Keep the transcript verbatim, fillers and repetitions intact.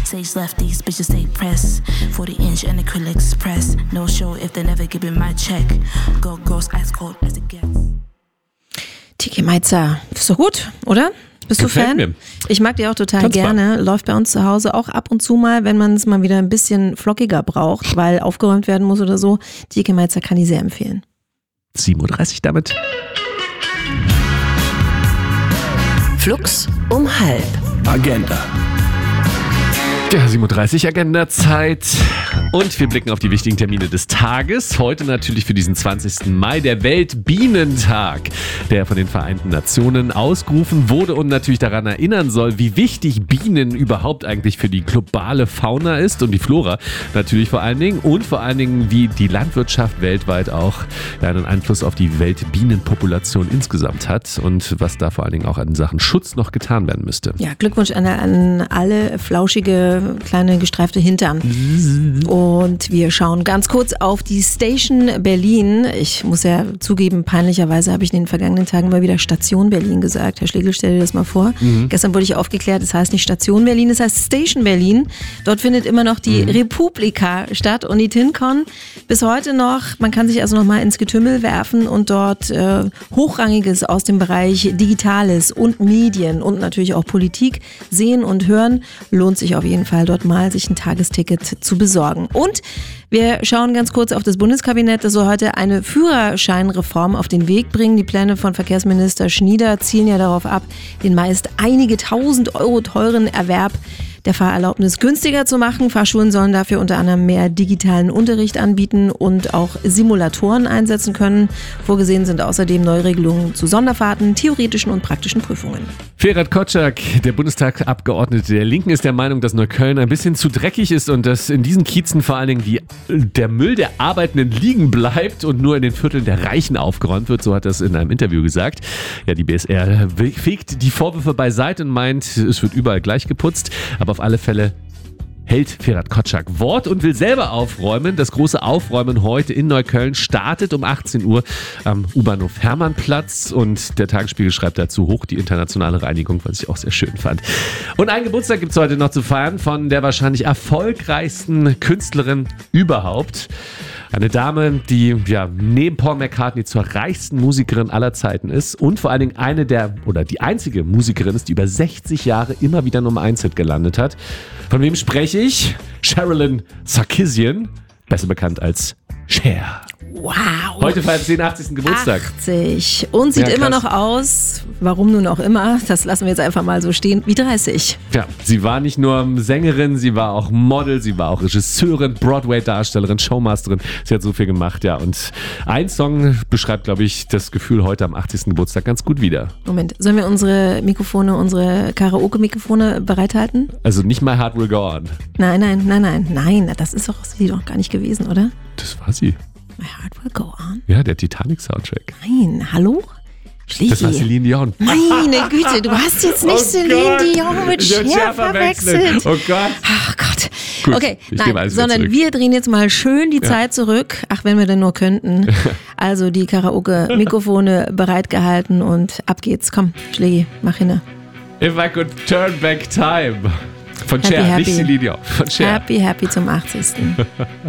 Sage left, these bitches stay pressed. forty inch and acrylics press. No show if they never give me my check. Go girls ice cold as it gets. Tiki Meizer, ist doch gut, oder? Bist Gefällt du Fan? Mir. Ich mag die auch total Tanzbar. gerne. Läuft bei uns zu Hause auch ab und zu mal, wenn man es mal wieder ein bisschen flockiger braucht, weil aufgeräumt werden muss oder so. Tiki Meizer kann ich sehr empfehlen. sieben Uhr dreißig damit. Flux um halb. Agenda. Ja, sieben Uhr dreißig Agenda-Zeit und wir blicken auf die wichtigen Termine des Tages. Heute natürlich für diesen zwanzigsten Mai der Weltbienentag, der von den Vereinten Nationen ausgerufen wurde und natürlich daran erinnern soll, wie wichtig Bienen überhaupt eigentlich für die globale Fauna ist und die Flora natürlich vor allen Dingen und vor allen Dingen, wie die Landwirtschaft weltweit auch einen Einfluss auf die Weltbienenpopulation insgesamt hat und was da vor allen Dingen auch an Sachen Schutz noch getan werden müsste. Ja, Glückwunsch an, an alle flauschige kleine gestreifte Hintern. Und wir schauen ganz kurz auf die Station Berlin. Ich muss ja zugeben, peinlicherweise habe ich in den vergangenen Tagen mal wieder Station Berlin gesagt. Herr Schlegel, stell dir das mal vor. Mhm. Gestern wurde ich aufgeklärt, es heißt nicht Station Berlin, es heißt Station Berlin. Dort findet immer noch die mhm. Republika statt und die TinCon bis heute noch. Man kann sich also noch mal ins Getümmel werfen und dort äh, Hochrangiges aus dem Bereich Digitales und Medien und natürlich auch Politik sehen und hören. Lohnt sich auf jeden Fall, dort mal sich ein Tagesticket zu besorgen. Und wir schauen ganz kurz auf das Bundeskabinett, das soll heute eine Führerscheinreform auf den Weg bringen. Die Pläne von Verkehrsminister Schnieder zielen ja darauf ab, den meist einige tausend Euro teuren Erwerb der Fahrerlaubnis günstiger zu machen. Fahrschulen sollen dafür unter anderem mehr digitalen Unterricht anbieten und auch Simulatoren einsetzen können. Vorgesehen sind außerdem Neuregelungen zu Sonderfahrten, theoretischen und praktischen Prüfungen. Ferhat Kotschak, der Bundestagsabgeordnete der Linken, ist der Meinung, dass Neukölln ein bisschen zu dreckig ist und dass in diesen Kiezen vor allen Dingen die, der Müll der Arbeitenden liegen bleibt und nur in den Vierteln der Reichen aufgeräumt wird. So hat er es in einem Interview gesagt. Ja, die B S R fegt die Vorwürfe beiseite und meint, es wird überall gleich geputzt. Aber auf alle Fälle hält Ferhat Kotschak Wort und will selber aufräumen. Das große Aufräumen heute in Neukölln startet um achtzehn Uhr am U-Bahnhof Hermannplatz und der Tagesspiegel schreibt dazu hoch die internationale Reinigung, was ich auch sehr schön fand. Und einen Geburtstag gibt es heute noch zu feiern von der wahrscheinlich erfolgreichsten Künstlerin überhaupt. Eine Dame, die ja neben Paul McCartney zur reichsten Musikerin aller Zeiten ist und vor allen Dingen eine der, oder die einzige Musikerin ist, die über sechzig Jahre immer wieder Nummer eins Hit gelandet hat. Von wem spreche ich? Sherilyn Sarkisian, besser bekannt als Cher. Wow. Heute feiert sie den achtzigsten Geburtstag. achtzig. Und sieht Ja, immer krass. noch aus, warum nun auch immer, das lassen wir jetzt einfach mal so stehen, wie dreißig. Ja, sie war nicht nur Sängerin, sie war auch Model, sie war auch Regisseurin, Broadway-Darstellerin, Showmasterin. Sie hat so viel gemacht, ja. Und ein Song beschreibt, glaube ich, das Gefühl heute am achtzigsten Geburtstag ganz gut wieder. Moment, sollen wir unsere Mikrofone, unsere Karaoke-Mikrofone bereithalten? Also nicht My Heart Will Go On. Nein, nein, nein, nein, nein, das ist doch sie doch gar nicht gewesen, oder? Das war sie. My Heart Will Go On? Ja, der Titanic-Soundtrack. Nein, hallo? Schlägi. Das war Celine Dion. Meine Güte, du hast jetzt nicht Oh Celine Gott. Dion mit Ich hab Cher Cher verwechselt. verwechselt. Oh Gott. Ach Gott. Gut, okay, ich nehme nein, alles wieder sondern zurück. wir drehen jetzt mal schön die Ja. Zeit zurück. Ach, wenn wir denn nur könnten. Also die Karaoke-Mikrofone bereitgehalten und ab geht's. Komm, Schlägi, mach hin. If I could turn back time. Von Happy, Cher, happy. nicht Celine Dion. Von Cher. Happy, happy zum achtzigsten